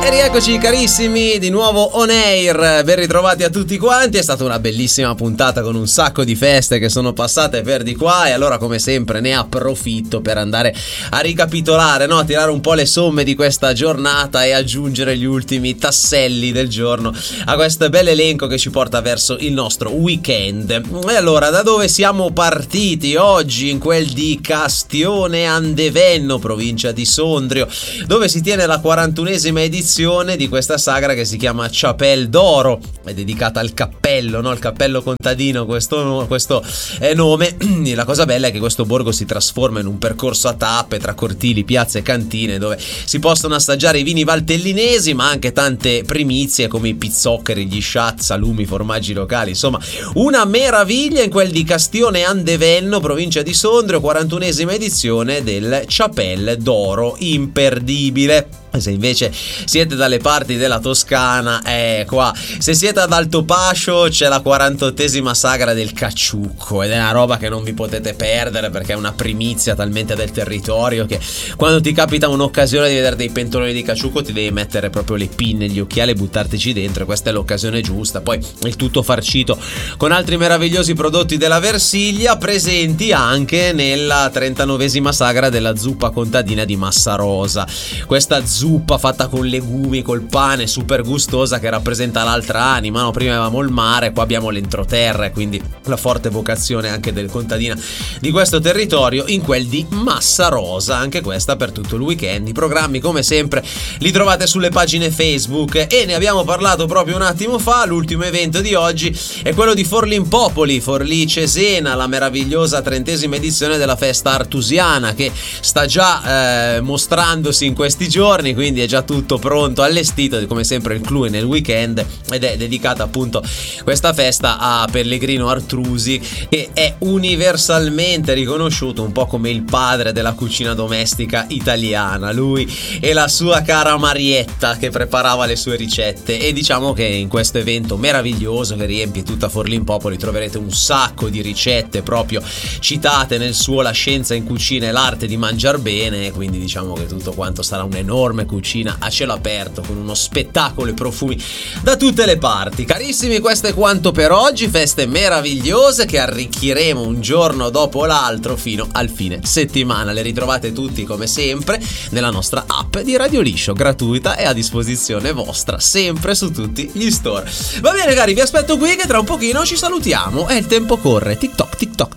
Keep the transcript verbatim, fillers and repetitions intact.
E rieccoci carissimi, di nuovo on air, ben ritrovati a tutti quanti. È stata una bellissima puntata con un sacco di feste che sono passate per di qua, e allora come sempre ne approfitto per andare a ricapitolare, no? Tirare un po' le somme di questa giornata e aggiungere gli ultimi tasselli del giorno a questo bel elenco che ci porta verso il nostro weekend. E allora, da dove siamo partiti oggi? In quel di Castione Andevenno, provincia di Sondrio, dove si tiene la quarantunesima edizione di questa sagra che si chiama Chapelle d'Oro. È dedicata al cappello, no? Il cappello contadino, questo, questo è nome. La cosa bella è che questo borgo si trasforma in un percorso a tappe tra cortili, piazze e cantine, dove si possono assaggiare i vini valtellinesi, ma anche tante primizie come i pizzoccheri, gli sciat, salumi, formaggi locali. Insomma, una meraviglia in quel di Castione Andevenno, provincia di Sondrio, quarantunesima edizione del Chapelle d'Oro, imperdibile. Se invece siete dalle parti della Toscana, eh, qua, se siete ad Altopascio c'è la quarantottesima sagra del Caciucco, ed è una roba che non vi potete perdere, perché è una primizia talmente del territorio che quando ti capita un'occasione di vedere dei pentoloni di Caciucco ti devi mettere proprio le pinne, gli occhiali e buttartici dentro, e questa è l'occasione giusta. Poi il tutto farcito con altri meravigliosi prodotti della Versiglia, presenti anche nella trentanovesima sagra della zuppa contadina di Massarosa. Questa zuppa zuppa fatta con legumi, col pane, super gustosa, che rappresenta l'altra anima, no? Prima avevamo il mare, qua abbiamo l'entroterra, e quindi la forte vocazione anche del contadina di questo territorio in quel di Massarosa, anche questa per tutto il weekend. I programmi come sempre li trovate sulle pagine Facebook, e ne abbiamo parlato proprio un attimo fa. L'ultimo evento di oggi è quello di Forlimpopoli, Forlì Cesena, la meravigliosa trentesima edizione della festa artusiana, che sta già eh, mostrandosi in questi giorni, quindi è già tutto pronto, allestito come sempre il clou nel weekend, ed è dedicata appunto questa festa a Pellegrino Artrusi, che è universalmente riconosciuto un po' come il padre della cucina domestica italiana, lui e la sua cara Marietta che preparava le sue ricette. E diciamo che in questo evento meraviglioso che riempie tutta Forlimpopoli troverete un sacco di ricette proprio citate nel suo La scienza in cucina e l'arte di mangiar bene, quindi diciamo che tutto quanto sarà un enorme cucina a cielo aperto, con uno spettacolo e profumi da tutte le parti. Carissimi, questo è quanto per oggi. Feste meravigliose che arricchiremo un giorno dopo l'altro fino al fine settimana. Le ritrovate tutti come sempre nella nostra app di Radio Liscio, gratuita e a disposizione vostra sempre su tutti gli store. Va bene cari, vi aspetto qui che tra un pochino ci salutiamo e il tempo corre. TikTok TikTok